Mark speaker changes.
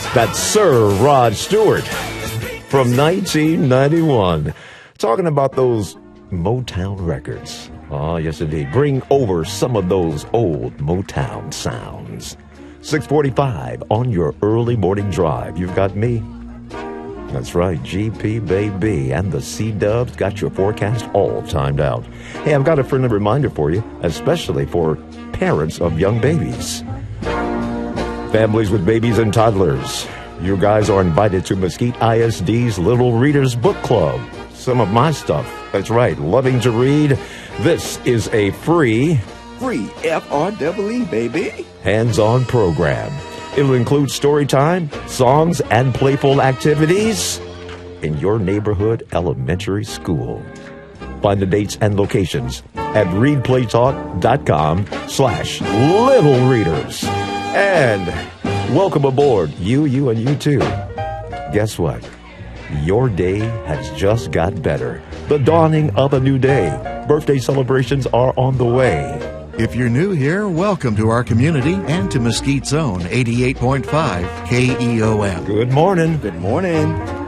Speaker 1: That's Sir Rod Stewart from 1991. Talking about those Motown records. Oh, yes, indeed. Bring over some of those old Motown sounds. 6:45 on your early morning drive. You've got me. That's right, GP Baby and the C-Dubs got your forecast all timed out. Hey, I've got a friendly reminder for you, especially for parents of young babies. Families with babies and toddlers, you guys are invited to Mesquite ISD's Little Readers Book Club. Some of my stuff. That's right, loving to read. This is a free
Speaker 2: FREE, baby.
Speaker 1: hands-on program. It'll include story time, songs, and playful activities in your neighborhood elementary school. Find the dates and locations at readplaytalk.com/Little Readers. And welcome aboard, you, and you too. Guess what? Your day has just got better. The dawning of a new day. Birthday celebrations are on the way.
Speaker 3: If you're new here, welcome to our community and to Mesquite Zone 88.5 KEOM.
Speaker 1: Good morning.
Speaker 2: Good morning.